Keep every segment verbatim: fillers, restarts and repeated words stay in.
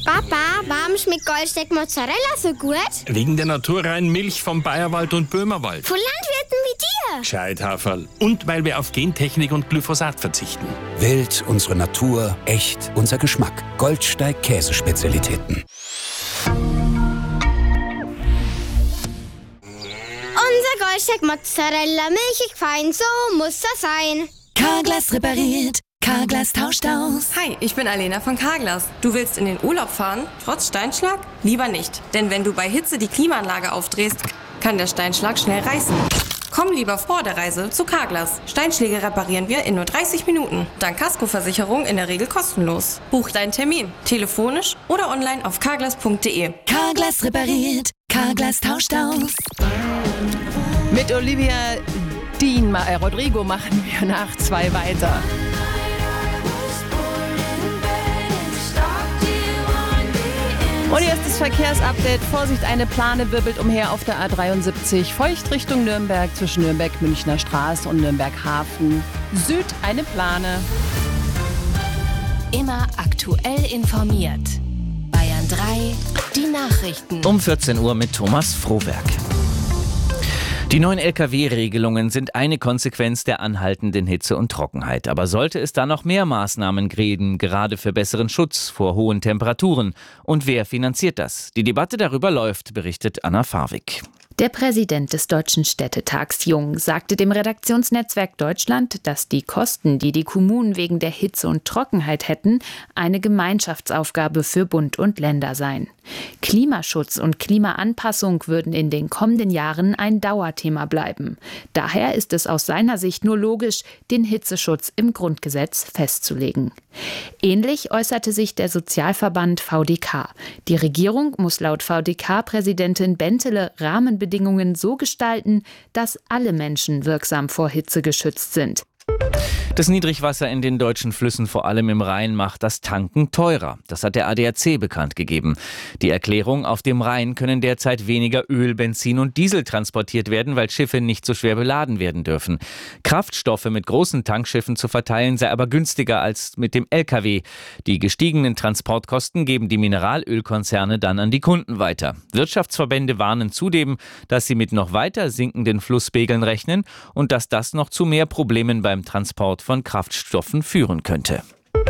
Papa, warum schmeckt Goldsteak Mozzarella so gut? Wegen der naturreinen Milch vom Bayerwald und Böhmerwald. Von Landwirten wie dir. Gescheit, Haferl. Und weil wir auf Gentechnik und Glyphosat verzichten. Wild, unsere Natur, echt, unser Geschmack. Goldsteig Käsespezialitäten. Unser Goldsteak Mozzarella, milchig fein, so muss das sein. Carglass repariert, Carglass tauscht aus. Hi, ich bin Alena von Carglass. Du willst in den Urlaub fahren, trotz Steinschlag? Lieber nicht, denn wenn du bei Hitze die Klimaanlage aufdrehst, kann der Steinschlag schnell reißen. Komm lieber vor der Reise zu Carglass. Steinschläge reparieren wir in nur dreißig Minuten. Dank Kaskoversicherung in der Regel kostenlos. Buch deinen Termin, telefonisch oder online auf carglass punkt de. Carglass repariert, Carglass tauscht aus. Mit Olivia Dean, äh, Rodrigo machen wir nach zwei weiter. Und jetzt das Verkehrsupdate. Vorsicht, eine Plane wirbelt umher auf der A dreiundsiebzig. Feucht Richtung Nürnberg zwischen Nürnberg-Münchner Straße und Nürnberg-Hafen. Süd eine Plane. Immer aktuell informiert. Bayern drei, die Nachrichten. Um vierzehn Uhr mit Thomas Frohberg. Die neuen L K W-Regelungen sind eine Konsequenz der anhaltenden Hitze und Trockenheit. Aber sollte es da noch mehr Maßnahmen geben, gerade für besseren Schutz vor hohen Temperaturen? Und wer finanziert das? Die Debatte darüber läuft, berichtet Anna Farwig. Der Präsident des Deutschen Städtetags Jung sagte dem Redaktionsnetzwerk Deutschland, dass die Kosten, die die Kommunen wegen der Hitze und Trockenheit hätten, eine Gemeinschaftsaufgabe für Bund und Länder seien. Klimaschutz und Klimaanpassung würden in den kommenden Jahren ein Dauerthema bleiben. Daher ist es aus seiner Sicht nur logisch, den Hitzeschutz im Grundgesetz festzulegen. Ähnlich äußerte sich der Sozialverband V D K. Die Regierung muss laut V D K-Präsidentin Bentele Rahmenbedingungen so gestalten, dass alle Menschen wirksam vor Hitze geschützt sind. Das Niedrigwasser in den deutschen Flüssen, vor allem im Rhein, macht das Tanken teurer. Das hat der A D A C bekannt gegeben. Die Erklärung: Auf dem Rhein können derzeit weniger Öl, Benzin und Diesel transportiert werden, weil Schiffe nicht so schwer beladen werden dürfen. Kraftstoffe mit großen Tankschiffen zu verteilen sei aber günstiger als mit dem L K W. Die gestiegenen Transportkosten geben die Mineralölkonzerne dann an die Kunden weiter. Wirtschaftsverbände warnen zudem, dass sie mit noch weiter sinkenden Flusspegeln rechnen und dass das noch zu mehr Problemen beim Transport von Kraftstoffen führen könnte.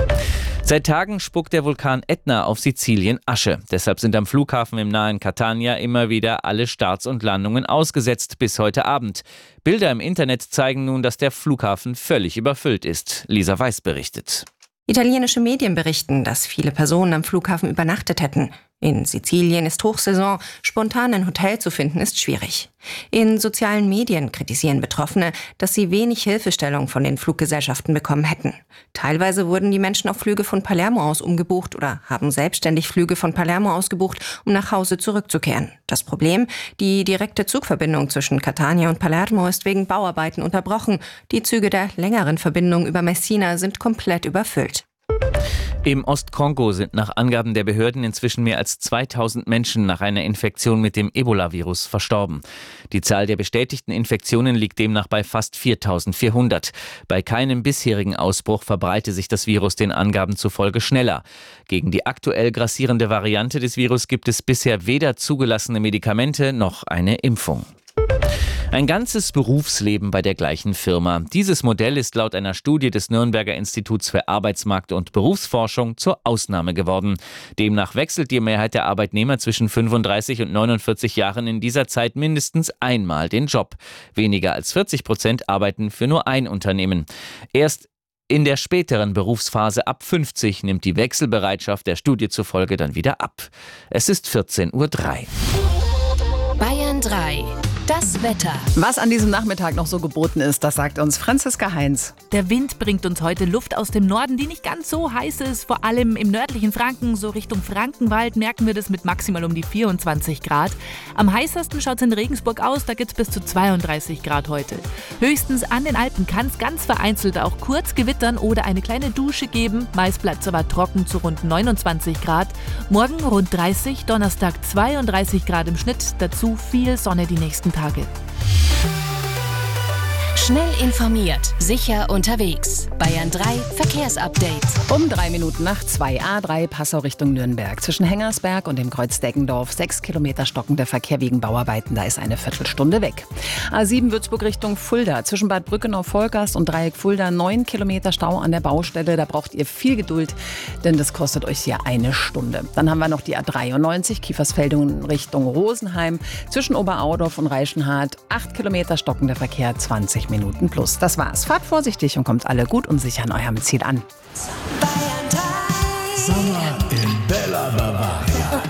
Seit Tagen spuckt der Vulkan Ätna auf Sizilien Asche. Deshalb sind am Flughafen im nahen Catania immer wieder alle Starts und Landungen ausgesetzt bis heute Abend. Bilder im Internet zeigen nun, dass der Flughafen völlig überfüllt ist. Lisa Weiß berichtet. Italienische Medien berichten, dass viele Personen am Flughafen übernachtet hätten. In Sizilien ist Hochsaison, spontan ein Hotel zu finden ist schwierig. In sozialen Medien kritisieren Betroffene, dass sie wenig Hilfestellung von den Fluggesellschaften bekommen hätten. Teilweise wurden die Menschen auf Flüge von Palermo aus umgebucht oder haben selbstständig Flüge von Palermo aus gebucht, um nach Hause zurückzukehren. Das Problem: Die direkte Zugverbindung zwischen Catania und Palermo ist wegen Bauarbeiten unterbrochen. Die Züge der längeren Verbindung über Messina sind komplett überfüllt. Im Ostkongo sind nach Angaben der Behörden inzwischen mehr als zweitausend Menschen nach einer Infektion mit dem Ebola-Virus verstorben. Die Zahl der bestätigten Infektionen liegt demnach bei fast viertausendvierhundert. Bei keinem bisherigen Ausbruch verbreite sich das Virus den Angaben zufolge schneller. Gegen die aktuell grassierende Variante des Virus gibt es bisher weder zugelassene Medikamente noch eine Impfung. Ein ganzes Berufsleben bei der gleichen Firma. Dieses Modell ist laut einer Studie des Nürnberger Instituts für Arbeitsmarkt- und Berufsforschung zur Ausnahme geworden. Demnach wechselt die Mehrheit der Arbeitnehmer zwischen fünfunddreißig und neunundvierzig Jahren in dieser Zeit mindestens einmal den Job. Weniger als vierzig Prozent arbeiten für nur ein Unternehmen. Erst in der späteren Berufsphase ab fünfzig nimmt die Wechselbereitschaft der Studie zufolge dann wieder ab. Es ist vierzehn Uhr drei. Bayern drei. Das Wetter. Was an diesem Nachmittag noch so geboten ist, das sagt uns Franziska Heinz. Der Wind bringt uns heute Luft aus dem Norden, die nicht ganz so heiß ist. Vor allem im nördlichen Franken, so Richtung Frankenwald, merken wir das mit maximal um die vierundzwanzig Grad. Am heißesten schaut es in Regensburg aus, da gibt es bis zu zweiunddreißig Grad heute. Höchstens an den Alpen kann es ganz vereinzelt auch kurz gewittern oder eine kleine Dusche geben. Meist bleibt es aber trocken zu rund neunundzwanzig Grad. Morgen rund dreißig, Donnerstag zweiunddreißig Grad im Schnitt, dazu viel Sonne die nächsten Tage. Schnell informiert, sicher unterwegs. Bayern drei Verkehrsupdate. Um drei Minuten nach zwei, A drei Passau Richtung Nürnberg. Zwischen Hengersberg und dem Kreuz Deggendorf sechs Kilometer stockender Verkehr wegen Bauarbeiten. Da ist eine Viertelstunde weg. A sieben Würzburg Richtung Fulda. Zwischen Bad Brückenau-Vollgast und Dreieck Fulda neun Kilometer Stau an der Baustelle. Da braucht ihr viel Geduld, denn das kostet euch ja eine Stunde. Dann haben wir noch die A dreiundneunzig Kiefersfeldung Richtung Rosenheim. Zwischen Oberaudorf und Reichenhall acht Kilometer stockender Verkehr, zwanzig Minuten plus. Das war's. Fahrt vorsichtig und kommt alle gut und sicher an eurem Ziel an. Sommer in Bella Bavaria.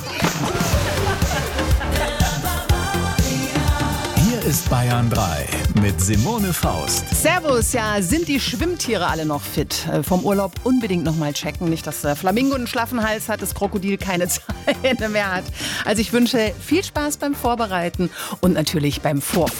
Hier ist Bayern drei mit Simone Faust. Servus, ja, sind die Schwimmtiere alle noch fit? Äh, vom Urlaub unbedingt noch mal checken. Nicht, dass der Flamingo einen schlaffen Hals hat, das Krokodil keine Zähne mehr hat. Also ich wünsche viel Spaß beim Vorbereiten und natürlich beim Vorfahren.